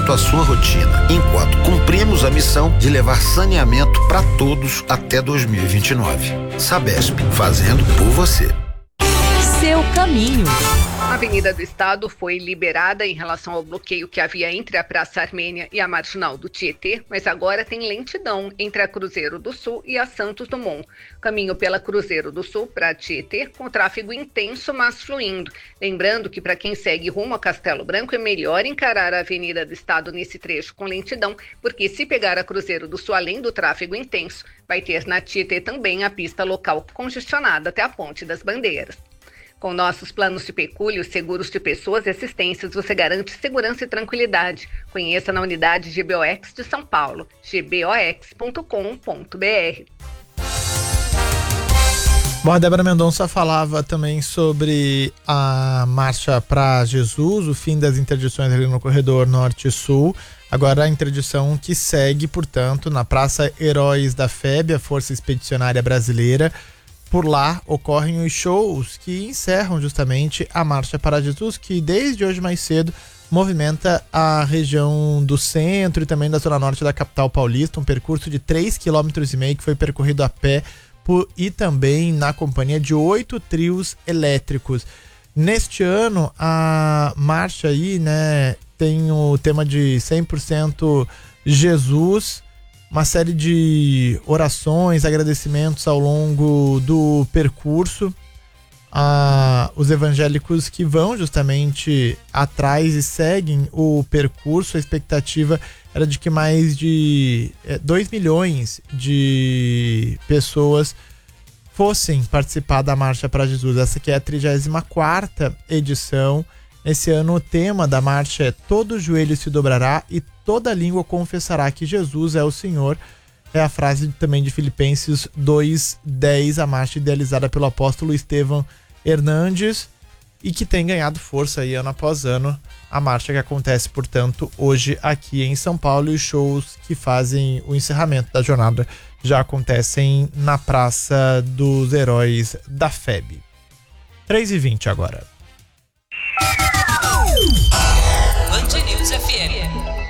muito a sua rotina, enquanto cumprimos a missão de levar saneamento para todos até 2029. Sabesp, fazendo por você. Seu caminho. A Avenida do Estado foi liberada em relação ao bloqueio que havia entre a Praça Armênia e a Marginal do Tietê, mas agora tem lentidão entre a Cruzeiro do Sul e a Santos Dumont. Caminho pela Cruzeiro do Sul para Tietê com tráfego intenso, mas fluindo. Lembrando que para quem segue rumo a Castelo Branco é melhor encarar a Avenida do Estado nesse trecho com lentidão, porque se pegar a Cruzeiro do Sul além do tráfego intenso, vai ter na Tietê também a pista local congestionada até a Ponte das Bandeiras. Com nossos planos de pecúlio, seguros de pessoas e assistências, você garante segurança e tranquilidade. Conheça na unidade GBOX de São Paulo, gbox.com.br. Bom, a Débora Mendonça falava também sobre a Marcha para Jesus, o fim das interdições ali no corredor norte-sul. Agora a interdição que segue, portanto, na Praça Heróis da FEB, a Força Expedicionária Brasileira. Por lá ocorrem os shows que encerram justamente a Marcha para Jesus, que desde hoje mais cedo movimenta a região do centro e também da zona norte da capital paulista, um percurso de 3,5 km que foi percorrido a pé e também na companhia de 8 trios elétricos. Neste ano, a marcha aí, né, tem o tema de 100% Jesus, uma série de orações, agradecimentos ao longo do percurso. Os evangélicos que vão justamente atrás e seguem o percurso, a expectativa era de que mais de 2 milhões de pessoas fossem participar da Marcha para Jesus. Essa aqui é a 34ª edição. Esse ano o tema da marcha é "Todo joelho se dobrará e toda língua confessará que Jesus é o Senhor". É a frase também de Filipenses 2:10, a marcha idealizada pelo apóstolo Estevão Hernandes e que tem ganhado força aí ano após ano. A marcha que acontece, portanto, hoje aqui em São Paulo, e os shows que fazem o encerramento da jornada já acontecem na Praça dos Heróis da FEB. 3h20 agora. Band News FM.